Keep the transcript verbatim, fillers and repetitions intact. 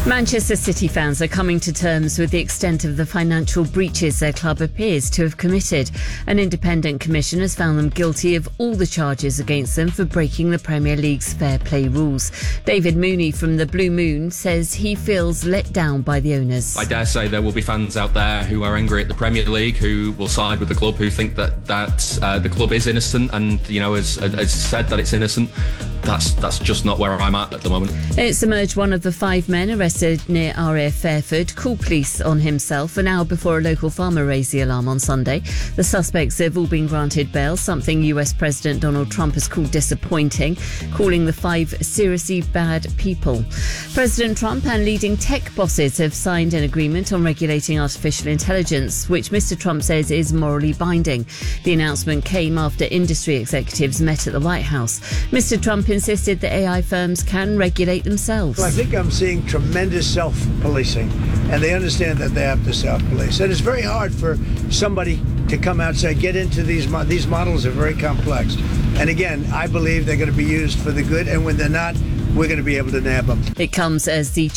Manchester City fans are coming to terms with the extent of the financial breaches their club appears to have committed. An independent commission has found them guilty of all the charges against them for breaking the Premier League's fair play rules. David Mooney from the Blue Moon says he feels let down by the owners. I dare say there will be fans out there who are angry at the Premier League, who will side with the club, who think that, that uh, the club is innocent and, you know, has, has said that it's innocent. That's that's just not where I'm at at the moment. It's emerged one of the five men arrested near R A F Fairford called police on himself an hour before a local farmer raised the alarm on Sunday. The suspects have all been granted bail, something U S President Donald Trump has called disappointing, calling the five seriously bad people. President Trump and leading tech bosses have signed an agreement on regulating artificial intelligence, which Mister Trump says is morally binding. The announcement came after industry executives met at the White House. Mister Trump insisted that A I firms can regulate themselves. Well, I think I'm seeing tremendous self-policing, and they understand that they have to self-police. And it's very hard for somebody to come out and say, get into these mo- these models are very complex. And again, I believe they're going to be used for the good, and when they're not, we're going to be able to nab them. It comes as the